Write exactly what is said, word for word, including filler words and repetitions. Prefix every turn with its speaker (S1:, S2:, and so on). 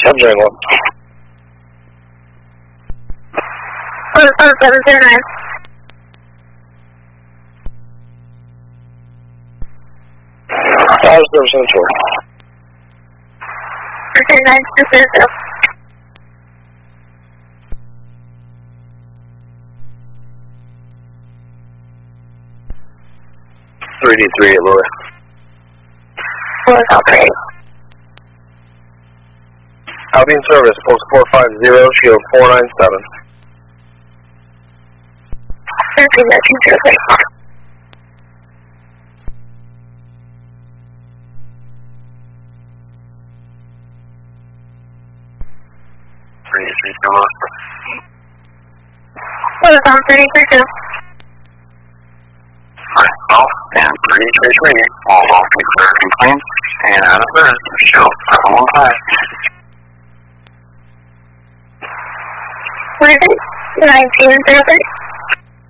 S1: Subject one.
S2: One four seven zero nine.
S1: Five zero seven four.
S2: Percent nine two zero zero.
S1: Three D three at Lure.
S2: Four three.
S1: Albion service, post four five zero, shield four nine seven.
S2: Thirteen nineteen zero three.
S1: Three three come on.
S2: One four three three two.
S1: Alright, off and three trace rating. All off to clear complaints and out of service. Shield seven one five.
S2: Nineteen zero three.